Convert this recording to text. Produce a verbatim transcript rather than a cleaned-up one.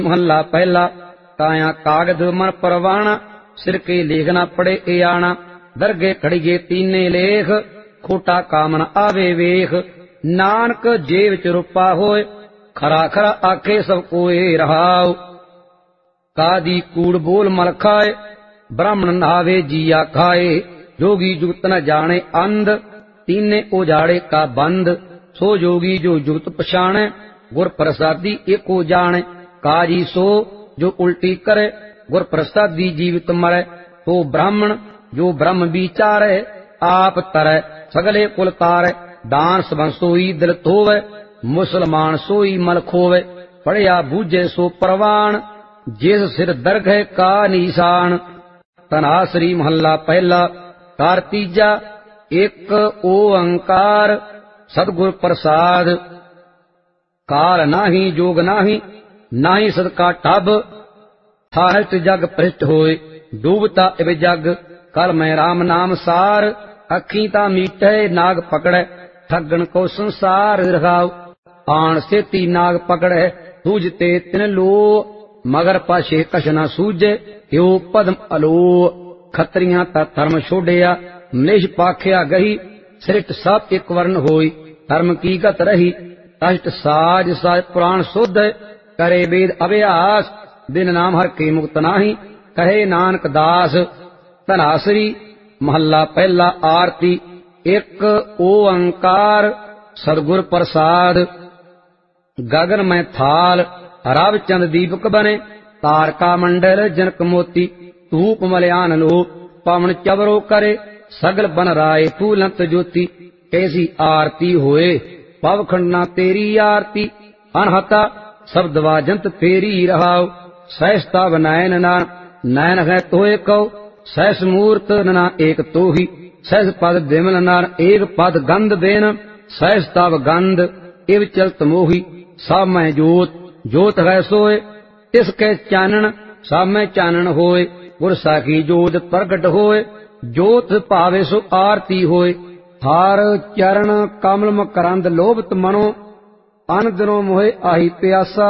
महला पहला। काया कागज मन परवाना, सिर के लेखना पड़े ए आना। दरगे खड़िए तीने लेख, खोटा कामन आवे वेख। नानक जेब च रुपा होए, खरा खरा आखे सब कोए रहाओ। कादी कूड़ बोल मल खाए, ब्राह्मण नावे जिया खाए। जोगी जुगत न जाने अंध, तीने उजाड़े का बंद। सो जोगी जो जुगत पछाणे, गुर प्रसादी एको जाने। काजी सो जो उल्टी करे, गुर प्रसादी जीवित मरे। तो ब्राह्मण जो ब्रह्म विचारे, आप तरे सगले कुल तारे। दान सबन सोई दिल धोवे, मुसलमान सोई मल खोवे। पढ़िया बूझे सो परवान, जिस सिर दरगह का निशान। तनासरी महला पहला। कार तीजा। एक ओंकार सदगुर प्रसाद। काल नाही जोग नाही, नाही सद का टब। थाहट जग भ्रष्ट होए, डूबता इब जग। कल मैं राम नाम सार, अखी ता मीटे नाग पकड़े। ठगन को संसार रखाओ, आन सेती नाग पकड़े। सूझते तिन लो, मगर पाछे कछ न सूझे। यो पद्म अलो, खत्रियां ता धर्म छोड़िया। मनीष पाख्या गही, सृष्ट सब एक वर्ण होई। धर्म की गत रही, कष्ट साज साज पुराण शुद्ध। करे वेद अभ्यास, दिन नाम हर के मुक्त नाही। कहे नानक दास। तनासरी महला पहला। आरती। एक ओंकार सदगुर प्रसाद। गगन में थाल, रव चंद दीपक बने। तारका मंडल जनक मोती, धूप मलयान लो। पवन चवरो करे, सगल बन राय फूलंत ज्योति। कैसी आरती होए, पव खंडना तेरी आरती। अनहता शब्द वाजंत फेरी रहाओ। सहसता नयन नान, नयन है तोए कौ। सहस मूर्त नना एक तो ही, सहस पद विमल नान एक पद गंध बेन। सहस तव गंध इव चलत मोही, सब में जोत जोत है सोए। तिसके चानन सब में चानन होए, गुर साखी जोत प्रगट होए। जोत भावे सो आरती होए। हार चरण कमल मकरंद लोभत मनो, अन दिनों मोहे आही प्यासा।